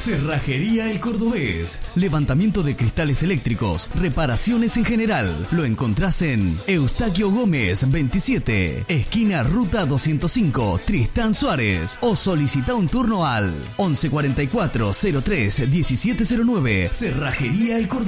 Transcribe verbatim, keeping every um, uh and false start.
Cerrajería El Cordobés. Levantamiento de cristales eléctricos, reparaciones en general. Lo encontrás en Eustaquio Gómez veintisiete, esquina Ruta doscientos cinco, Tristán Suárez. O solicita un turno al once cuarenta y cuatro cero tres diecisiete cero nueve. Cerrajería El Cordobés.